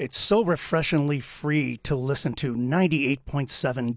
It's so refreshingly free to listen to 98.7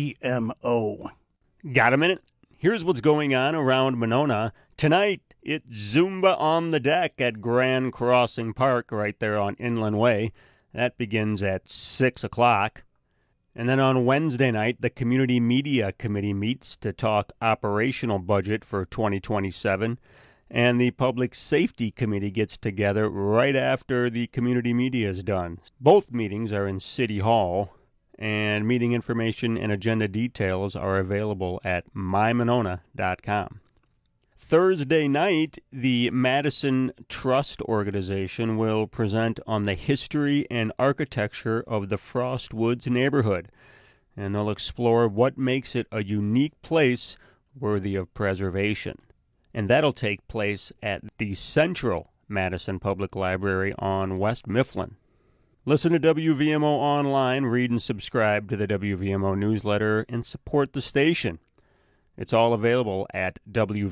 WVMO. Got a minute? Here's what's going on around Monona. Tonight, it's Zumba on the Deck at Grand Crossing Park right there on Inland Way. That begins at 6 o'clock. And then on Wednesday night, the Community Media Committee meets to talk operational budget for 2027. And the Public Safety Committee gets together right after the community media is done. Both meetings are in City Hall, and meeting information and agenda details are available at mymonona.com. Thursday night, the Madison Trust Organization will present on the history and architecture of the Frost Woods neighborhood, and they'll explore what makes it a unique place worthy of preservation. And that'll take place at the Central Madison Public Library on West Mifflin. Listen to WVMO online, read and subscribe to the WVMO newsletter, and support the station. It's all available at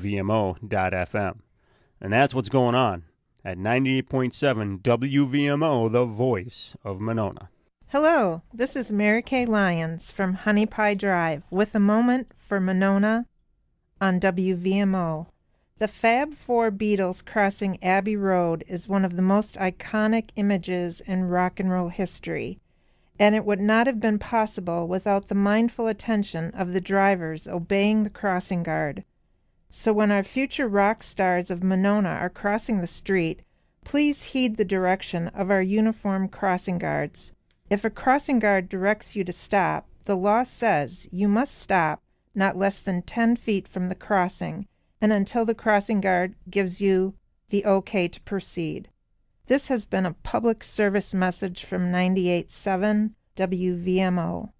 WVMO.fm. And that's what's going on at 98.7 WVMO, the voice of Monona. Hello, this is Mary Kay Lyons from Honey Pie Drive with a moment for Monona on WVMO. The Fab Four Beatles crossing Abbey Road is one of the most iconic images in rock and roll history, and it would not have been possible without the mindful attention of the drivers obeying the crossing guard. So when our future rock stars of Monona are crossing the street, please heed the direction of our uniformed crossing guards. If a crossing guard directs you to stop, the law says you must stop not less than 10 feet from the crossing, and until the crossing guard gives you the okay to proceed. This has been a public service message from 98.7 WVMO.